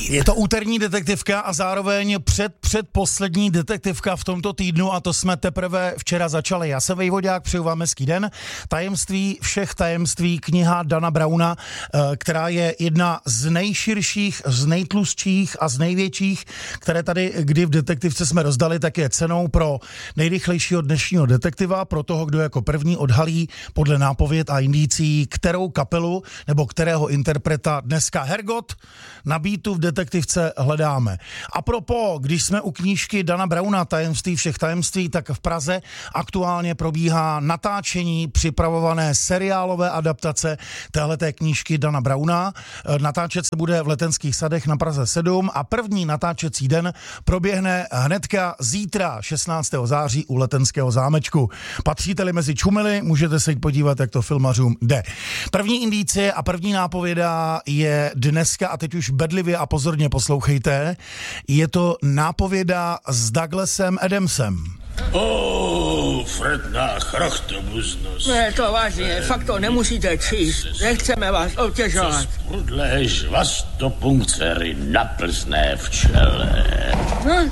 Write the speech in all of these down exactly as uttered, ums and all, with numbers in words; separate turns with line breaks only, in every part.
Je to úterní detektivka a zároveň před, předposlední detektivka v tomto týdnu a to jsme teprve včera začali. Já jsem Vejvodák, přeju vám hezký den. Tajemství všech tajemství, kniha Dana Browna, která je jedna z nejširších, z nejtlustších a z největších, které tady kdy v detektivce jsme rozdali, tak je cenou pro nejrychlejšího dnešního detektiva, pro toho, kdo jako první odhalí podle nápověd a indicí, kterou kapelu nebo kterého interpreta dneska Hergot na beatu v detektivce hledáme. A propo, když jsme u knížky Dana Browna Tajemství všech tajemství, tak v Praze aktuálně probíhá natáčení připravované seriálové adaptace téhleté knížky Dana Browna. Natáčet se bude v Letenských sadech na Praze sedm a první natáčecí den proběhne hnedka zítra šestnáctého září u Letenského zámečku. Patříte-li mezi čumily, můžete se jít podívat, jak to filmařům jde. První indicie a první nápověda je dneska, a teď už bedlivě a pozorně poslouchejte, je to nápověda s Douglasem Adamsem.
O, Fredná chrochtobuznost.
Ne, to vážně, fakt to nemusíte číst. Nechceme vás obtěžovat.
Sprudlé žvastopunkcery naplzné v čele.
Hm?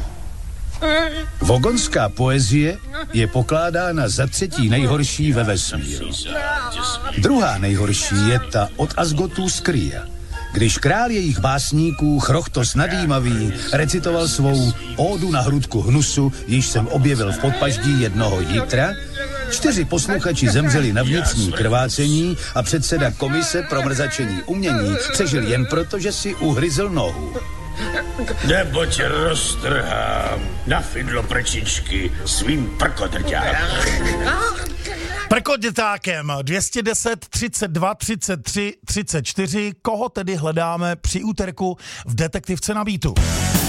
Vogonská poezie je pokládána za třetí nejhorší ve vesmíru. Druhá nejhorší je ta od Asgotů z Krya. Když král jejich básníků Chrochtos nadýmavý recitoval svou ódu na hrudku hnusu, již jsem objevil v podpaždí jednoho jitra, čtyři posluchači zemřeli na vnitřní krvácení a předseda komise pro mrzačení umění přežil jen proto, že si uhryzl nohu.
Nebo tě roztrhám na fidlo prčičky svým prkodrťákem.
Prkodětákem dvě stě deset, třicet dva, třicet tři, třicet čtyři. Koho tedy hledáme při úterku v detektivce na beatu?